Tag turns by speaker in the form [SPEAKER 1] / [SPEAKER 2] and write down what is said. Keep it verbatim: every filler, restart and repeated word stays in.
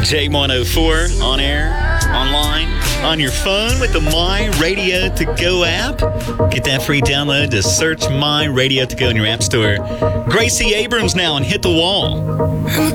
[SPEAKER 1] J one oh four on air, online, on your phone with the My Radio To Go app. Get that free download to search My Radio To Go in your app store. Gracie Abrams now and Hit the Wall.